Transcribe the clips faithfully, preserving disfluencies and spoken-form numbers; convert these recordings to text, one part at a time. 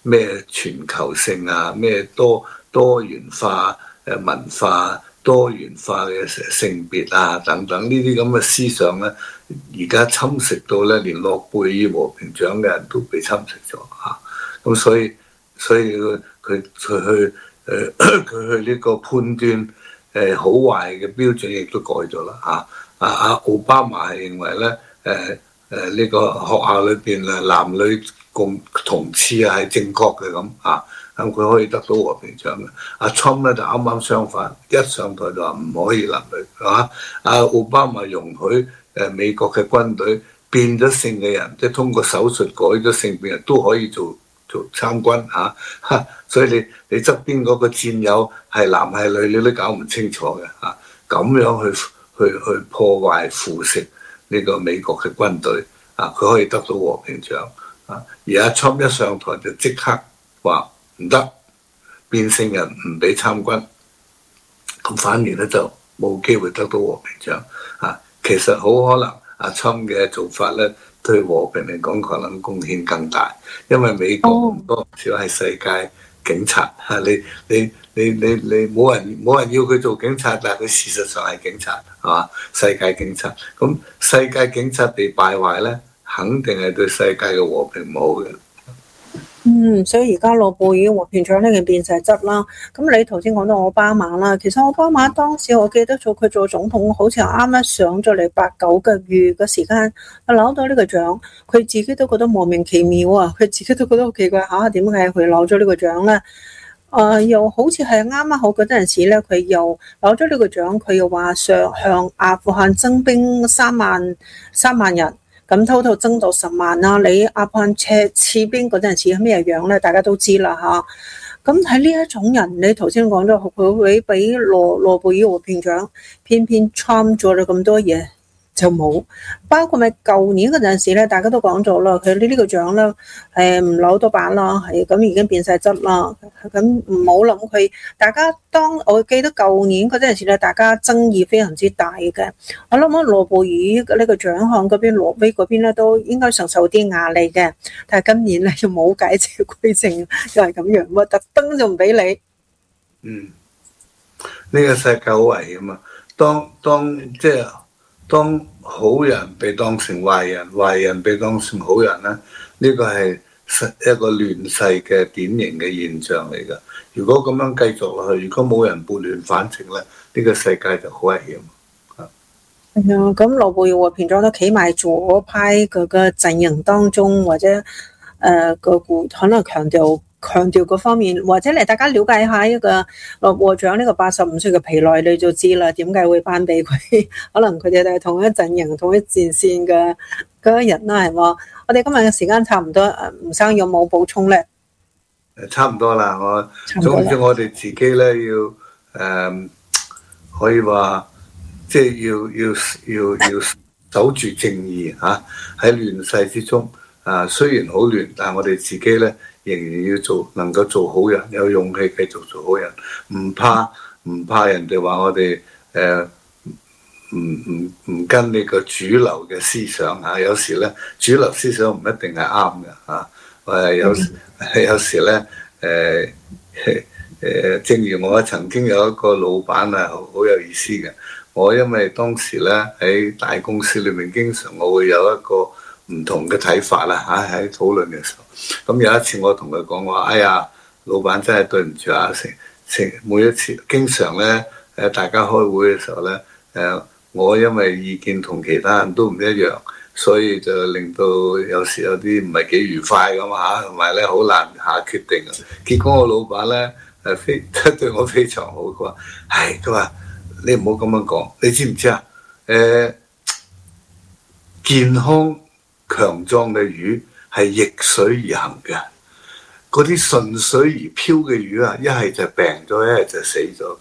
咩全球性啊，咩多多元化誒文化、多元化嘅性別啊等等呢啲咁嘅思想咧，而家侵蝕到咧，連諾貝爾和平獎嘅人都被侵蝕咗嚇。咁所以所以佢佢佢去誒佢去呢個判斷誒好壞嘅標準亦都改咗啦嚇。啊啊奧巴馬係認為咧誒誒呢個學校裏邊啊男女共同廁啊係正確嘅咁啊。咁佢可以得到和平獎嘅。阿 Trump 咧就啱啱相反，一上台就話唔可以男女，係嘛？阿奧巴馬容許誒美國嘅軍隊變咗性嘅人，即係通過手術改咗性別人都可以做做參軍嚇、啊。所以你你側邊嗰個戰友係男係女，你都搞唔清楚嘅嚇。咁、啊、樣去去去破壞腐蝕呢個美國嘅軍隊啊，佢可以得到和平獎啊。而阿 Trump 一上台就即刻話唔得，變性人唔俾參軍，咁反而咧就冇機會得到和平獎啊！其實好可能阿 Trump 嘅做法咧，對和平嚟講可能貢獻更大，因為美國唔多唔少係世界警察嚇、啊，你你你你你冇人冇人要佢做警察，但係佢事實上係警察係嘛？世界警察，咁世界警察被敗壞咧，肯定係對世界嘅和平唔好嘅。 嗯，所以而家諾貝爾和平獎呢件變勢質啦。咁你頭先講到奧巴馬啦，其實奧巴馬當時我記得做佢做總統，好似啱啱上咗嚟八九個月嘅時間，攞到呢個獎，佢自己都覺得莫名其妙啊！佢自己都覺得好奇怪嚇，點解佢攞咗呢個獎咧？誒、呃，又好似係啱啱好嗰陣時咧，佢又攞咗呢個獎，佢又話上向阿富汗徵兵三萬三萬人。咁偷偷增到十萬啦！你阿富汗撤撤兵嗰陣時係咩樣咧？大家都知啦嚇。咁喺呢一種人，你頭先講咗佢會俾諾諾貝爾和平獎，偏偏 Trump 做咗咁多嘢就冇。包括咪舊年嗰陣時咧，大家都講咗啦，佢呢呢個獎咧誒唔扭到板啦，係咁已經變晒質啦。咁唔好諗佢，大家當我記得舊年嗰陣時咧，大家爭議非常之大嘅。我諗啊，諾貝爾呢個獎項嗰邊，挪威嗰邊咧都應該承受啲壓力嘅。但係今年咧就冇解釋規定，又係咁樣喎，特登就唔俾你。 嗯，呢個世界好危險啊！當當即係當好人被當成壞人，壞人被當成好人咧，呢個係一個亂世嘅典型嘅現象嚟㗎。如果咁樣繼續落去，如果冇人撥亂反正咧，呢個世界就好危險。 係啊，咁諾貝爾和平獎都企埋左派嗰個陣營當中，或者誒個股可能強調強調嗰方面，或者嚟大家了解一下一個諾貝爾獎呢個八十五歲嘅皮內，你就知啦，點解會頒俾佢？可能佢哋都係同一陣營、同一戰線嘅嗰個人啦，係嘛？我哋今日嘅時間差唔多，吳生有冇補充咧？ 誒，差唔多啦，我總之我哋自己咧要誒、呃，可以話。即係要要要要守住正義嚇，喺亂世之中啊，雖然好亂，但係我哋自己咧仍然要做，能夠做好人，有勇氣繼續做好人，唔怕唔怕人哋話我哋誒唔唔唔跟呢個主流嘅思想嚇、啊，有時咧主流思想唔一定係啱嘅嚇，誒有時有時咧誒誒，正如我曾經有一個老闆啊，好有意思嘅。我因為當時咧喺大公司裏面，經常我會有一個唔同嘅睇法啦嚇，喺討論嘅時候。咁有一次我同佢講話，哎呀，老闆真係對唔住啊！成成每一次，經常咧誒大家開會嘅時候咧誒，我因為意見同其他人都唔一樣，所以就令到有時有啲唔係幾愉快咁嚇，同埋咧好難下決定。結果我老闆咧誒非對我非常好，佢話：係佢話。你唔好咁樣講，你知唔知啊？誒、呃，健康強壯嘅魚係逆水而行嘅，嗰啲順水而漂嘅魚啊，一係就病咗，一係就死咗。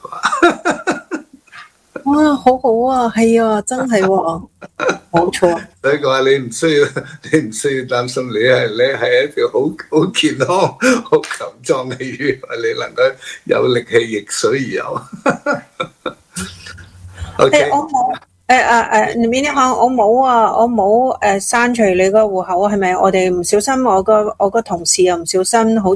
哇，好好啊，係啊，真係喎、啊，冇錯。 所以佢話你唔需要，你唔需要擔心，你係你係一條好好健康、好強壯嘅魚，你能夠有力氣逆水而游。 Okay. 誒，我冇誒誒誒，你邊行？我冇啊，我冇誒刪除你個戶口，係咪？我哋唔小心，我個我個同事又唔小心好。